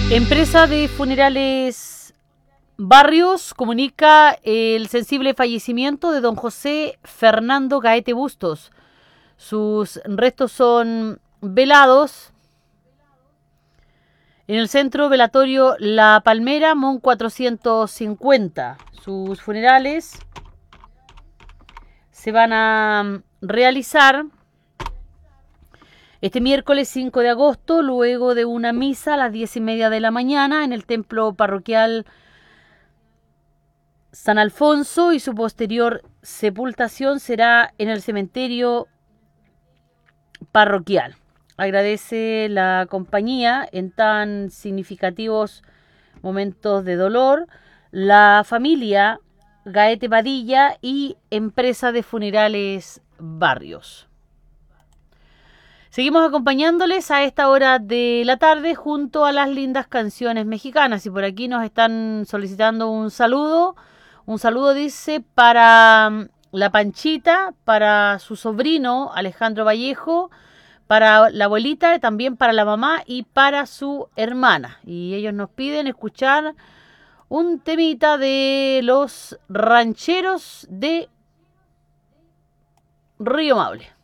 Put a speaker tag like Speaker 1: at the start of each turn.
Speaker 1: Empresa de Funerales Barrios comunica el sensible fallecimiento de don José Fernando Gaete Bustos. Sus restos son velados en el centro velatorio La Palmera, Mon 450. Sus funerales se van a realizar este miércoles 5 de agosto, luego de una misa a las 10:30 de la mañana en el templo parroquial San Alfonso, y su posterior sepultación será en el cementerio parroquial. Agradece la compañía en tan significativos momentos de dolor la familia Gaete Padilla y Empresa de Funerales Barrios. Seguimos acompañándoles a esta hora de la tarde junto a las lindas canciones mexicanas. Y por aquí nos están solicitando un saludo. Un saludo, dice, para la Panchita, para su sobrino Alejandro Vallejo, para la abuelita, también para la mamá y para su hermana. Y ellos nos piden escuchar un temita de los rancheros de Río Maule.